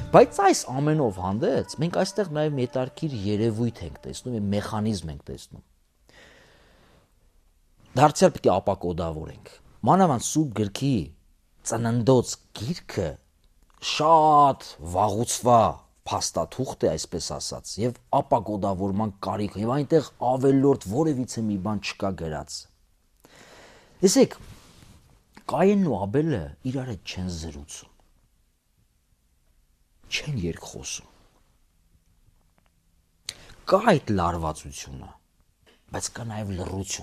Բայց այս ամենով հանդերձ մենք այստեղ նաև մետարկիր երևույթ ենք տեսնում, մեխանիզմ ենք տեսնում։ Դարձյալ պետք է ապակոդավորենք։ Մանավանդ Սուրբ գրքի ծննդոց գիրքը շատ վաղուցվա փաստաթուղթ է, այսպես ասած, եւ ապակոդավորման կարիք, եւ այնտեղ ավելորդ որևիցե մի բան չկա գրած։ Տեսեք, Կայենն ու Աբելը իրար հետ չեն զրուցում, չեն երկխոսում։ Կա այդ լարվածությունը, բայց կա նաև լռություն։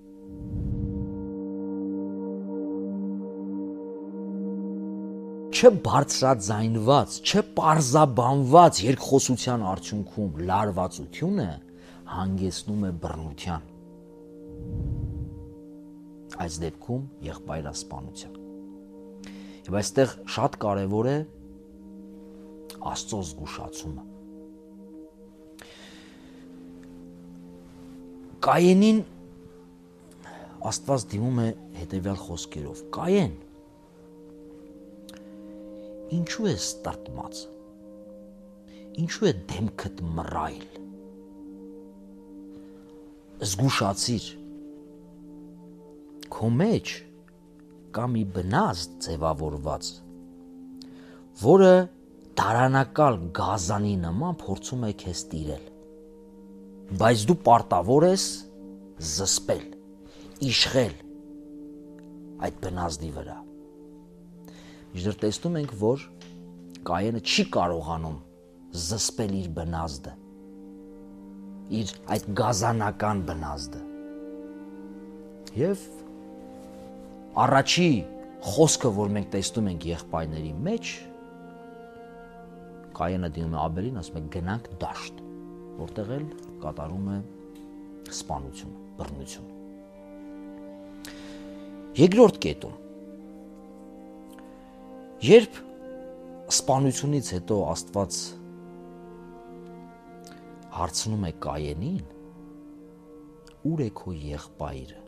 Չբարձրաձայնված, չպարզաբանված երկխոսության արդյունքում լարվածությունը հանգեցնում է բռնության, այս դեպքում եղբայրասպանության։ Եվ այստեղ շատ կարևոր է Աստծո զգուշացումը։ Կայենին Աստված դիմում է հետևյալ խոսքերով. Կայեն, ինչու ես տրտմած, ինչու է դեմքդ մռայլ, զգուշացիր, քո մեջ կա մի բնազդ ձևավորված, որը դարանակալ գազանի նման փորձում է քեզ տիրել, բայց դու պարտավոր ես զսպել, իշխել այդ բնազդի վրա։ Մինչդեռ տեսնում ենք, որ Կայենը չի կարողանում զսպել իր բնազդը, իր այդ գազանական բնազդը։ Եվ առաջի խոսքը, որ մենք տեսնում ենք եղբայրների մեջ, Կայենը դիմում է Աբելին, ասում է գնանք դաշտ, որտեղ էլ կատարում է սպանությունը, բռնությունը։ Երկրորդ կետում, երբ սպանությունից հետո Աստված հարցնում է Կայենին, ուր է քո եղբայրը,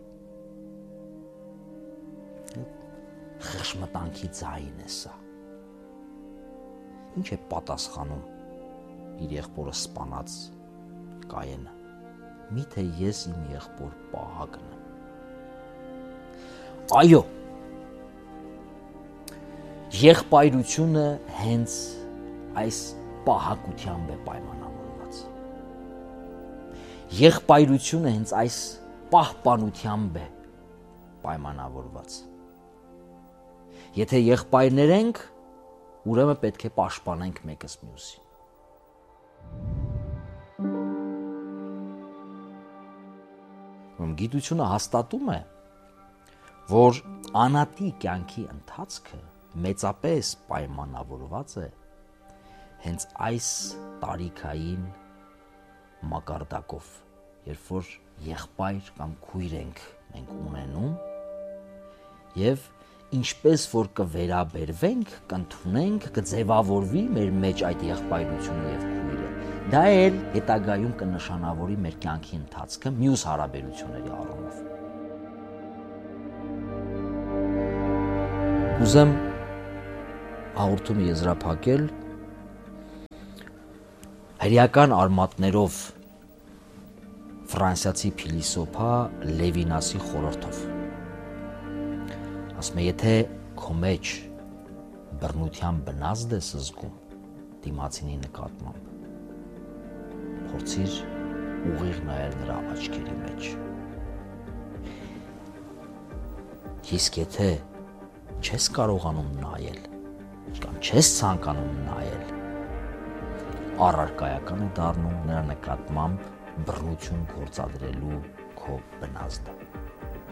խեղճմտանքի ձայն է սա, ինչ է պատասխանում իր եղբորը սպանած Կայենը, միթե ես իմ եղբոր պահակն եմ։ Այո, եղբայրությունը հենց այս պահակությամբ է պայմանավորված։ Եղբայրությունը հենց այս պահպանությամբ է պայմանավորված։ Եթե եղբայրներ ենք, ուրեմն պետք է պաշտպանենք մեկս մյուսին։ Գիտությունը հաստատում է, որ անատի կյանքի ընթացքը մեծապես պայմանավորված է հենց այս տարիքային մակարդակով, երբ որ եղբայր կամ քույր ենք մենք ունենում եւ ինչպես որ կվերաբերվենք, կընդունենք, կձևավորվի մեր մեջ այդ եղբայրությունը եւ քույրը, դա էլ հետագայում կնշանավորի մեր կյանքի ընթացքը մյուս հարաբերությունների առումով։ Ուզեմ հաղորդումը եզրափակել հրեական արմատներով ֆրանսիացի փիլիսոփա Լևինասի խորհրդով։ Ասում է, եթե քո մեջ բռնության բնազդ ես զգում դիմացինի նկատմամբ, փորձիր ուղիղ նայել նրա աչքերի մեջ։ Իսկ եթե չես կարողանում նայել, կամ չես ցանկանում նայել, առարկայական է դառնում նրա նկատմամբ բռնություն գործադրելու քո բնազդը։